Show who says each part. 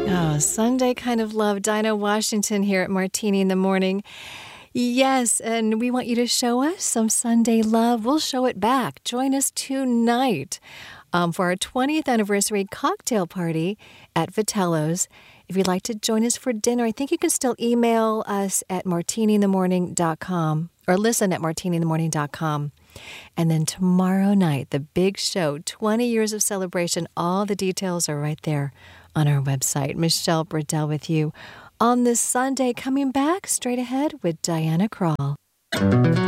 Speaker 1: Oh, Sunday kind of love. Dinah Washington here at Martini in the Morning. Yes, and we want you to show us some Sunday love. We'll show it back. Join us tonight for our 20th anniversary cocktail party at Vitello's. If you'd like to join us for dinner, I think you can still email us at martiniinthemorning.com or listen at martiniinthemorning.com. And then tomorrow night, the big show, 20 years of celebration. All the details are right there on our website. Michelle Burdell with you on this Sunday, coming back straight ahead with Diana Krall.